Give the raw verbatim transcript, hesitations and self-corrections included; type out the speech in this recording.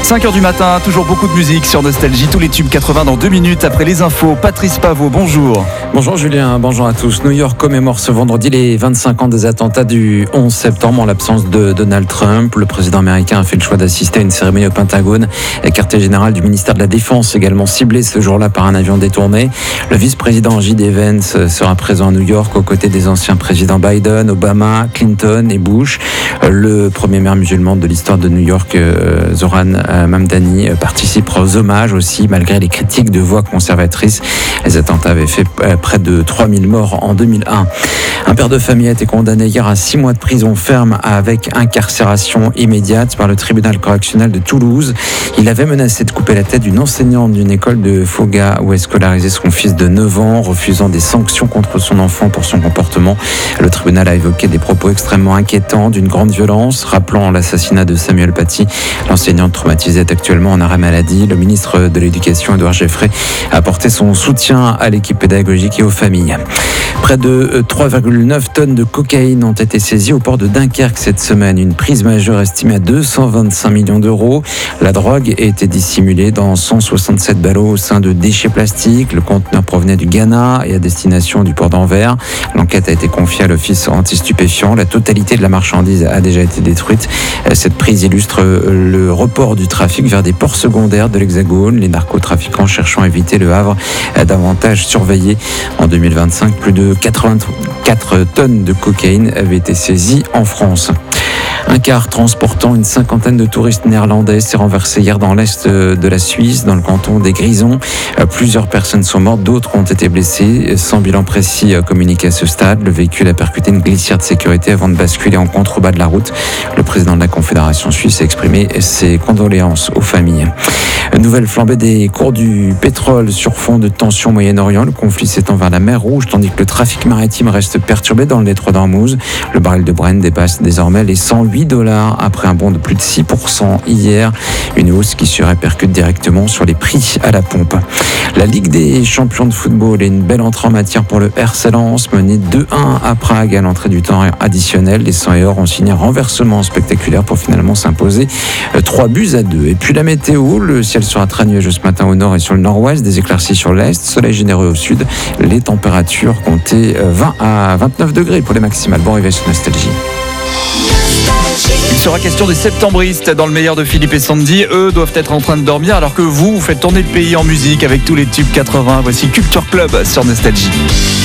cinq heures du matin, toujours beaucoup de musique sur Nostalgie, tous les tubes quatre-vingts dans deux minutes après les infos. Patrice Paveau, bonjour. Bonjour Julien, bonjour à tous. New York commémore ce vendredi les vingt-cinq ans des attentats du onze septembre en l'absence de Donald Trump. Le président américain a fait le choix d'assister à une cérémonie au Pentagone. Le quartier général du ministère de la Défense également ciblé ce jour-là par un avion détourné. Le vice-président J D Vance sera présent à New York aux côtés des anciens présidents Biden, Obama, Clinton et Bush. Le premier maire musulman de l'histoire de New York, Zoran Mamdani, participera aux hommages aussi malgré les critiques de voix conservatrices. Les attentats avaient fait près de trois mille morts en deux mille un. Un père de famille a été condamné hier à six mois de prison ferme avec incarcération immédiate par le tribunal correctionnel de Toulouse. Il avait menacé de couper la tête d'une enseignante d'une école de Foga où est scolarisé son fils de neuf ans, refusant des sanctions contre son enfant pour son comportement. Le tribunal a évoqué des propos extrêmement inquiétants, d'une grande violence, rappelant l'assassinat de Samuel Paty. L'enseignante traumatisée est actuellement en arrêt maladie. Le ministre de l'Éducation, Édouard Geoffrey, a apporté son soutien à l'équipe pédagogique et aux familles. Près de trois virgule neuf tonnes de cocaïne ont été saisies au port de Dunkerque cette semaine. Une prise majeure estimée à deux cent vingt-cinq millions d'euros. La drogue a été dissimulée dans cent soixante-sept ballots au sein de déchets plastiques. Le conteneur provenait du Ghana et à destination du port d'Anvers. L'enquête a été confiée à l'office anti-stupéfiants. La totalité de la marchandise a déjà été détruite. Cette prise illustre le report du trafic vers des ports secondaires de l'Hexagone. Les narcotrafiquants cherchant à éviter le Havre davantage surveillé. En deux mille vingt-cinq, plus de quatre-vingt-quatre tonnes de cocaïne avaient été saisies en France. Un car transportant une cinquantaine de touristes néerlandais s'est renversé hier dans l'est de la Suisse, dans le canton des Grisons. Plusieurs personnes sont mortes, d'autres ont été blessées. Sans bilan précis communiqué à ce stade, le véhicule a percuté une glissière de sécurité avant de basculer en contrebas de la route. Le président de la Confédération suisse a exprimé ses condoléances aux familles. Une nouvelle flambée des cours du pétrole sur fond de tension au Moyen-Orient. Le conflit s'étend vers la mer Rouge, tandis que le trafic maritime reste perturbé dans le détroit d'Ormuz. Le baril de Brent dépasse désormais les cent huit dollars après un bond de plus de six pour cent hier. Une hausse qui se répercute directement sur les prix à la pompe. La Ligue des champions de football est une belle entrée en matière pour le R C Lens, mené deux un à Prague à l'entrée du temps additionnel. Les cent et or ont signé un renversement spectaculaire pour finalement s'imposer trois buts à deux. Et puis la météo, le ciel sera très nuageux ce matin au nord et sur le nord-ouest, des éclaircies sur l'est, soleil généreux au sud. Les températures comptaient vingt à vingt-neuf degrés pour les maximales. Bon réveil sur Nostalgie. Il sera question des septembristes dans le meilleur de Philippe et Sandy. Eux doivent être en train de dormir alors que vous, vous faites tourner le pays en musique avec tous les tubes quatre-vingts. Voici Culture Club sur Nostalgie.